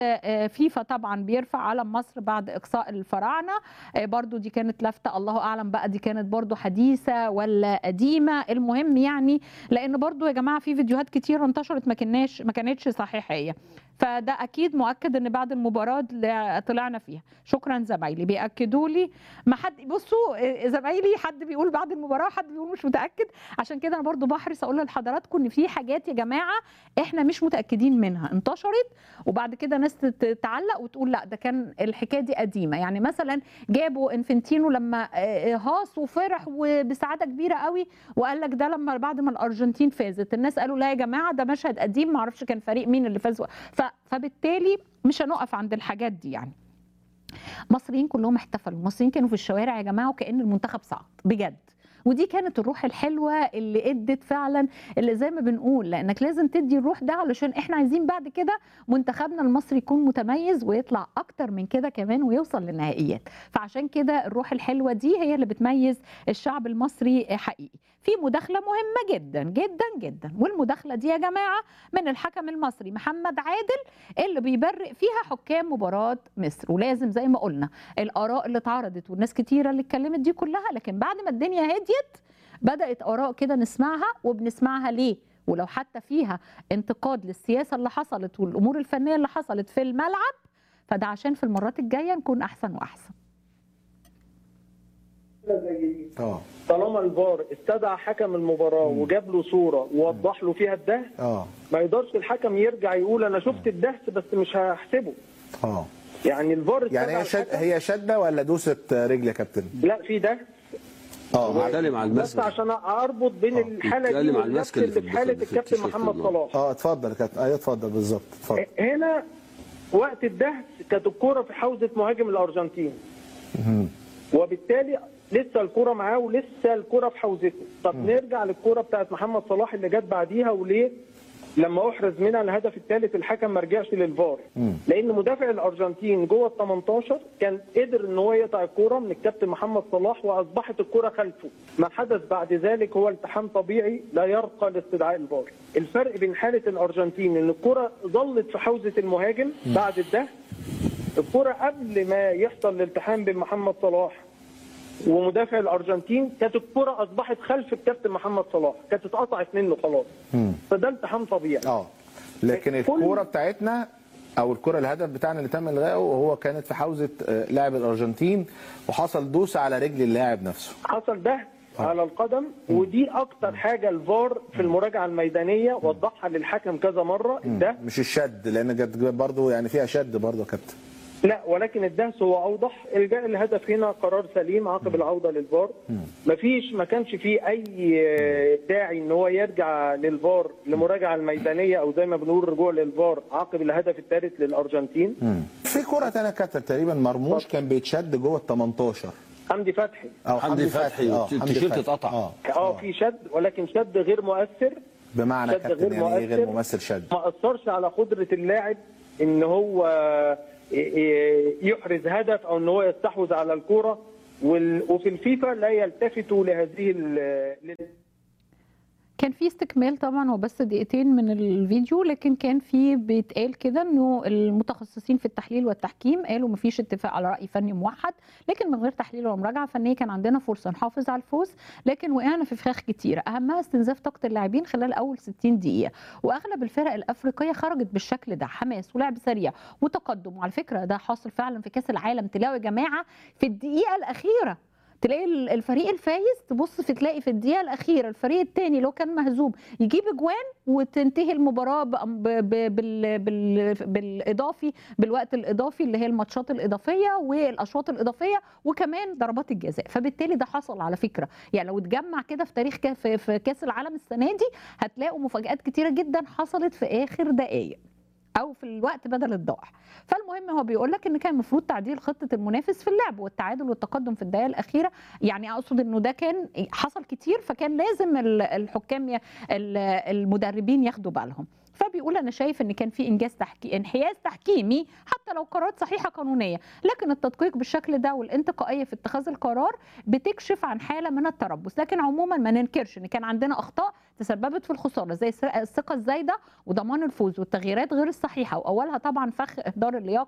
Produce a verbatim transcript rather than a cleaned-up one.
فيفا طبعا بيرفع علم مصر بعد اقصاء الفراعنه، برضو دي كانت لفته الله اعلم بقى دي كانت برضو حديثه ولا قديمه. المهم يعني لان برضو يا جماعه في فيديوهات كتير انتشرت ما كناش ما كانتش صحيحيه، فده اكيد مؤكد ان بعد المباراه اللي طلعنا فيها. شكرا زمايلي بياكدوا لي، ما حد بصوا زمايلي حد بيقول بعد المباراه حد بيقول مش متاكد، عشان كده انا برضو بحرص اقول لحضراتكم ان في حاجات يا جماعه احنا مش متاكدين منها انتشرت وبعد كده ناس تتعلق وتقول لا ده كان الحكايه دي قديمه. يعني مثلا جابوا انفنتينو لما هاص وفرح وبسعاده كبيره قوي وقال لك ده لما بعد ما الارجنتين فازت الناس قالوا لا يا جماعه ده مشهد قديم ما اعرفش كان فريق مين اللي فاز، فبالتالي مش هنقف عند الحاجات دي. يعني مصريين كلهم احتفلوا، المصريين كانوا في الشوارع يا جماعه وكأن المنتخب صعد بجد، ودي كانت الروح الحلوه اللي ادت فعلا اللي زي ما بنقول لانك لازم تدي الروح ده علشان احنا عايزين بعد كده منتخبنا المصري يكون متميز ويطلع اكتر من كده كمان ويوصل للنهائيات. فعشان كده الروح الحلوه دي هي اللي بتميز الشعب المصري حقيقي. في مداخله مهمه جدا جدا جدا، والمداخله دي يا جماعه من الحكم المصري محمد عادل اللي بيبرئ فيها حكام مباراه مصر. ولازم زي ما قلنا الاراء اللي اتعرضت والناس كتيره اللي اتكلمت دي كلها، لكن بعد ما الدنيا هديت بدأت آراء كده نسمعها، وبنسمعها ليه؟ ولو حتى فيها انتقاد للسياسة اللي حصلت والأمور الفنية اللي حصلت في الملعب، فده عشان في المرات الجاية نكون أحسن وأحسن. اه طالما الفار استدعى حكم المباراة وجاب له صورة ووضح له فيها الدهس، اه ما يقدرش الحكم يرجع يقول أنا شفت الدهس بس مش هحسبه. اه يعني الفار يعني هي شد هي شده ولا دوسه رجل يا كابتن؟ لا في دهس. اه بيتكلم على بس المسك عشان اربط بين آه. الحاله دي بيتكلم على المسك والنفس اللي اللي في في حاله البطولة- في الكابتن التيشيرت محمد اللي- صلاح. اه اتفضل يا كابتن. ايوه اتفضل بالظبط اتفضل. هنا وقت الدهس كانت الكوره في حوزه مهاجم الارجنتين، وبالتالي لسه الكوره معاه ولسه الكوره في حوزته. طب نرجع للكوره بتاعت محمد صلاح اللي جت بعديها، وليه لما احرز منها الهدف الثالث الحكم ما رجعش للفار؟ لان مدافع الارجنتين جوه ال تمنتاشر كان قدر ان هو يقطع الكوره من الكابتن محمد صلاح واصبحت الكوره خلفه. ما حدث بعد ذلك هو التحام طبيعي لا يرقى لاستدعاء الفار. الفرق بين حاله الارجنتين ان الكوره ظلت في حوزه المهاجم بعد الدهس، الكوره قبل ما يحصل الالتحام بين محمد صلاح ومدافع الارجنتين كانت الكره اصبحت خلف الكابتن محمد صلاح، كانت اتقطعت منه خلاص. فده التحام طبيعي. اه لكن كل- الكوره بتاعتنا او الكره الهدف بتاعنا اللي تم الغائه وهو كانت في حوزه آه، لاعب الارجنتين وحصل دوسه على رجل اللاعب نفسه. حصل ده على القدم، ودي اكتر حاجه الفار في المراجعه الميدانيه وضحها للحكم كذا مره. ده مش الشد لان جت برضه يعني فيها شد برضه يا كابتن. لا، ولكن الدهس هو اوضح. الجاء الهدف هنا قرار سليم عقب العوده للفار. مفيش ما كانش فيه اي داعي ان هو يرجع للفار لمراجعه الميدانيه او زي ما بنقول رجوع للفار عقب الهدف الثالث للارجنتين. في كره ثانيه كابتن تقريبا مرموش كان بيتشد جوه ال تمنتاشر حمدي فتحي. او حمدي فتحي اه حمدي التيشيرت فتحي. اتقطع. اه اه في شد، ولكن شد غير مؤثر. بمعنى شد كابتن يعني ايه غير ممثل شد؟ ما اثرش على قدره اللاعب ان هو يحرز هدف او ان هو يستحوذ على الكوره. وفي الفيفا لا يلتفتوا لهذه ال... كان في استكمال طبعا، هو بس دقيقتين من الفيديو، لكن كان في بيتقال كده انه المتخصصين في التحليل والتحكيم قالوا مفيش اتفاق على راي فني موحد، لكن من غير تحليل ومراجعه فنيه كان عندنا فرصه نحافظ على الفوز، لكن وقعنا في فخاخ كتيره اهمها استنزاف طاقه اللاعبين خلال اول ستين دقيقه. واغلب الفرق الافريقيه خرجت بالشكل ده، حماس ولعب سريع وتقدم. وعلى فكره ده حاصل فعلا في كاس العالم، تلاقوا يا جماعه في الدقيقه الاخيره تلاقي الفريق الفايز تبص في تلاقي في الدقيقه الاخيره الفريق الثاني لو كان مهزوم يجيب اجوان وتنتهي المباراه بال بال بالاضافي بالوقت الاضافي اللي هي الماتشات الاضافيه والاشواط الاضافيه وكمان ضربات الجزاء. فبالتالي ده حصل على فكره، يعني لو اتجمع كده في تاريخ في كاس العالم السنه دي هتلاقوا مفاجآت كتيره جدا حصلت في اخر دقائق او في الوقت بدل الضائع. فالمهم هو بيقول لك ان كان المفروض تعديل خطه المنافس في اللعب والتعادل والتقدم في الدقائق الاخيره. يعني اقصد انه ده كان حصل كتير، فكان لازم الحكام المدربين ياخدوا بالهم. فبيقول انا شايف ان كان في انجاز تحكي انحياز تحكيمي حتى لو قرارات صحيحه قانونيه، لكن التدقيق بالشكل ده والانتقائيه في اتخاذ القرار بتكشف عن حاله من التربص. لكن عموما ما ننكرش ان كان عندنا اخطاء تسببت في الخساره زي الثقه الزايده وضمان الفوز والتغييرات غير الصحيحه، واولها طبعا فخ اهدار اللياقه